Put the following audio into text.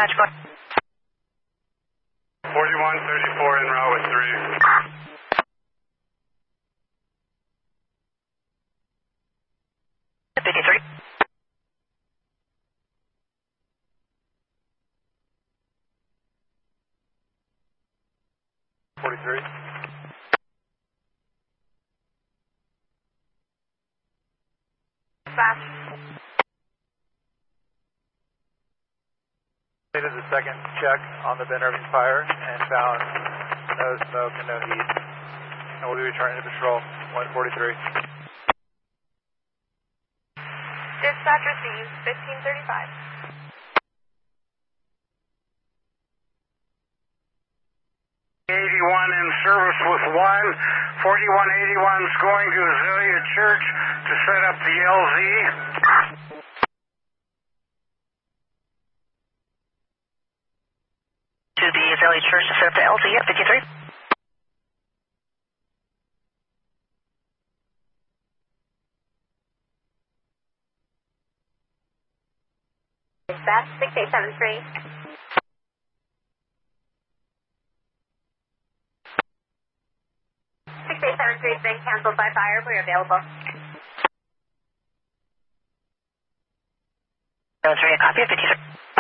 4134 en route with 3. 53. 43. Fast. Did the second check on the Ben Irving fire and found no smoke and no heat. And we'll be returning to patrol 143. Dispatch received 1535. 81 in service with 1. 4181 is going to Azalea Church to set up the LZ. To the Azalea Church to set up the LZ at 53. Dispatch 6873. 6873 has been canceled by fire. We're available. 03, a copy of 53.